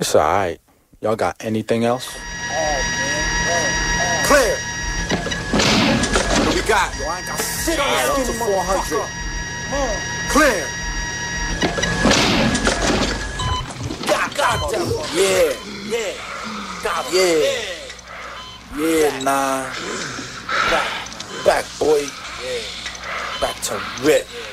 It's alright. Y'all got anything else? Clear. What we got? Yo, I ain't got shit on this. Up to 400. Clear. Got them. Yeah. Got yeah, nah. Back, boy. Back to rip.